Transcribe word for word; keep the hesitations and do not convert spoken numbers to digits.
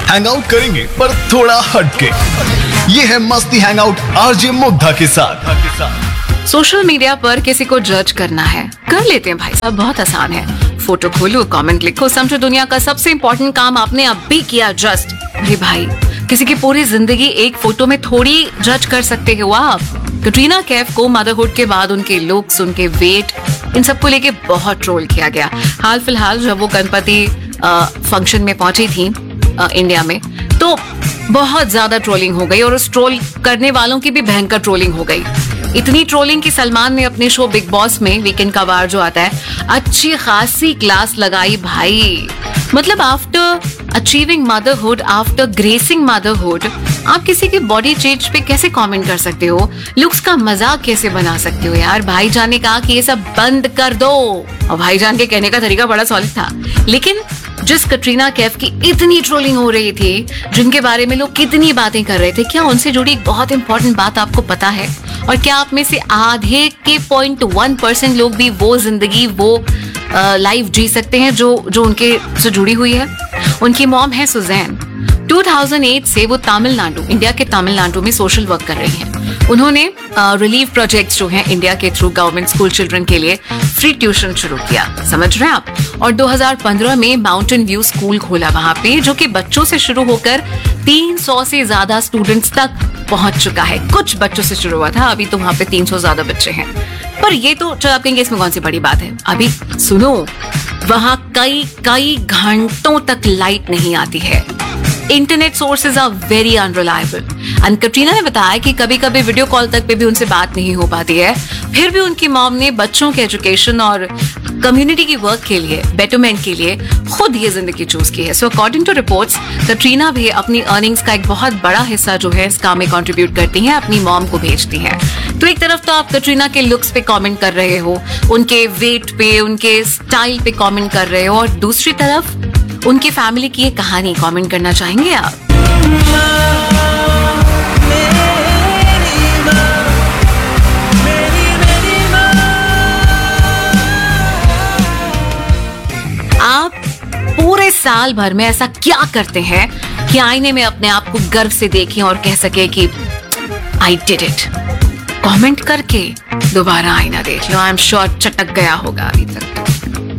Hang out करेंगे पर थोड़ा हटके। ये है मस्ती हैंग आउट आरजे मुग्धा के साथ। सोशल मीडिया पर किसी को जज करना है, कर लेते हैं भाई साहब, बहुत आसान है। फोटो खोलो, कमेंट लिखो, समझो दुनिया का सबसे इम्पोर्टेंट काम आपने अब भी किया जस्ट। अरे भाई, किसी की पूरी जिंदगी एक फोटो में थोड़ी जज कर सकते हो आप। कैटरीना कैफ को मदरहुड के बाद उनके लुक्स, उनके वेट, इन सबको लेके बहुत ट्रोल किया गया। हाल फिलहाल जब वो गणपति फंक्शन में पहुंची थी आ, इंडिया में, तो बहुत ज्यादा ट्रोलिंग हो गई और उस ट्रोल करने वालों की भी भयंकर ट्रोलिंग हो गई। इतनी ट्रोलिंग की सलमान ने अपने शो बिग बॉस में, वीकेंड का वार जो आता है, अच्छी खासी क्लास लगाई भाई। मतलब after achieving motherhood, after gracing motherhood, आप किसी की बॉडी चेंज पे कैसे कमेंट कर सकते हो? लुक्स का मजाक कैसे बना सकते हो यार? भाईजान ने कहा कि ये सब बंद कर दो, और भाईजान के कहने का तरीका बड़ा सॉलिड था। लेकिन जिस कैटरीना कैफ की इतनी ट्रोलिंग हो रही थी, जिनके बारे में लोग कितनी बातें कर रहे थे, क्या उनसे जुड़ी एक बहुत इंपॉर्टेंट बात आपको पता है? और क्या आप में से आधे के पॉइंट वन परसेंट लोग भी वो जिंदगी, वो लाइफ जी सकते हैं जो जो उनके से जुड़ी हुई है? उनकी मॉम है सुजैन। दो हज़ार आठ से वो तमिलनाडु, इंडिया के तमिलनाडु में सोशल वर्क कर रही हैं। उन्होंने रिलीफ प्रोजेक्ट्स जो हैं इंडिया के थ्रू गवर्नमेंट स्कूल चिल्ड्रन के लिए फ्री ट्यूशन शुरू किया, समझ रहे हैं आप? और दो हज़ार पंद्रह में माउंटेन व्यू स्कूल खोला वहां पे, जो कि बच्चों से शुरू होकर तीन सौ से ज्यादा स्टूडेंट्स तक पहुंच चुका है। कुछ बच्चों से शुरू हुआ था, अभी तो वहां पे तीन सौ ज्यादा बच्चे हैं। पर ये तो चलो आप कहेंगे इसमें कौन सी बड़ी बात है? अभी सुनो, वहां कई कई घंटों तक लाइट नहीं आती है। Internet sources are very unreliable. And Katrina ने बताया कि कभी कभी वीडियो कॉल तक पे भी उनसे बात नहीं हो पाती है। फिर भी उनकी मॉम ने बच्चों के एजुकेशन और कम्युनिटी की वर्क के लिए, बेटरमेंट के लिए खुद ये जिंदगी चूज की है। So according to reports, Katrina भी अपनी अर्निंग्स का एक बहुत बड़ा हिस्सा जो है इस काम में कंट्रीब्यूट करती हैं, अपनी मॉम को भेजती हैं। तो एक तरफ तो आप कैटरीना के लुक्स पे कमेंट कर रहे हो, उनके वेट पे, उनके स्टाइल पे कमेंट कर रहे हो, और दूसरी तरफ उनकी फैमिली की ये कहानी कमेंट करना चाहेंगे आप? आप पूरे साल भर में ऐसा क्या करते हैं कि आईने में अपने आप को गर्व से देखें और कह सके कि आई डिड इट? कमेंट करके दोबारा आईना देख लो, आई एम श्योर चटक गया होगा अभी तक।